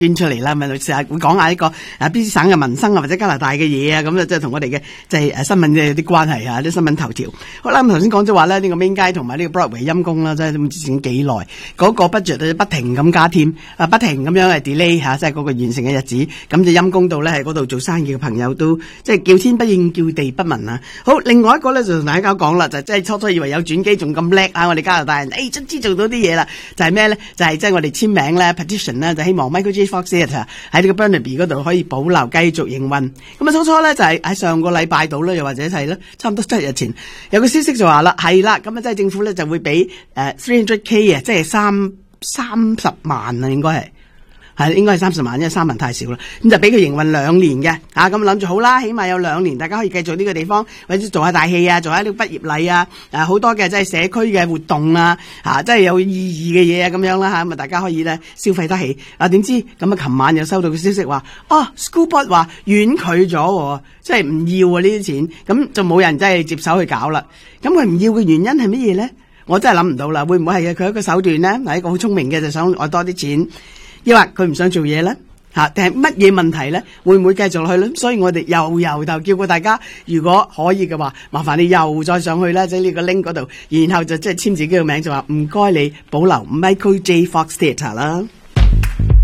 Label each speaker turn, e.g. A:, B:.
A: 捐出嚟啦，咪試下會講下呢個邊省嘅民生啊，或者加拿大嘅嘢啊，咁啊即係同我哋嘅即係新聞嘅有啲關係啊，啲新聞頭條。好啦，咁頭先講咗話咧，呢個 Main 街同埋呢個 Broadway 陰公啦，即係唔知前幾耐嗰個 budget 不停咁加添，不停咁樣係 delay 嚇，即係嗰個完成嘅日子，咁就陰公到咧喺嗰度做生意嘅朋友都即係叫天不應，叫地不聞啊。好，另外一個咧就同大家講啦，就即係初初以為有轉機仲咁叻啊，我哋加拿大人卒之做到啲嘢啦，就係咩咧？就係即係我哋簽名咧 petition 咧，就希望 Michael J. Fox Theatre 喺呢個 Burnaby 嗰度可以保留繼續營運。咁啊初初咧就係喺上個禮拜度咧，又或者係咧差唔多7日前有個消息就話啦，係啦，咁啊即係政府咧就會俾300K 啊，即係30萬啊，應該係30萬，因為3萬太少啦。咁就俾佢營運2年嘅，咁諗住好啦，起碼有2年，大家可以繼續呢個地方，或者做下大戲啊，做下呢個畢業禮啊，好多嘅即係社區嘅活動啊，即係有意義嘅嘢啊，咁樣啦咁啊大家可以咧消費得起。點知咁啊，琴晚又收到個消息話，School Board 話婉拒咗，即係唔要呢啲錢，咁就冇人真係接手去搞啦。咁佢唔要嘅原因係乜嘢咧？我真係諗唔到啦，會唔會係佢一個手段咧？係一個好聰明嘅，就想攞多啲錢。抑或佢唔想做嘢咧，定係乜嘢問題咧？會唔會繼續落去咧？所以我哋又由頭叫過大家，如果可以嘅話，麻煩你又再上去啦，喺呢個 link 嗰度，然後就即係簽自己嘅名，就話唔該你保留 Michael J. Fox Theatre 啦。